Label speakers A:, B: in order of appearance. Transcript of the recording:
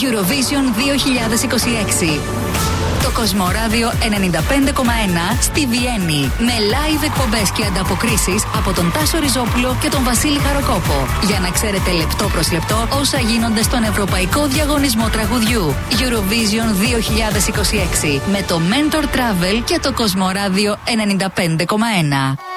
A: Eurovision 2026. Το Κοσμοράδιο 95,1 στη Βιέννη. Με live εκπομπές και ανταποκρίσεις από τον Τάσο Ριζόπουλο και τον Βασίλη Χαροκόπο. Για να ξέρετε λεπτό προς λεπτό όσα γίνονται στον Ευρωπαϊκό Διαγωνισμό Τραγουδιού. Eurovision 2026. Με το Mentor Travel και το Κοσμοράδιο 95,1.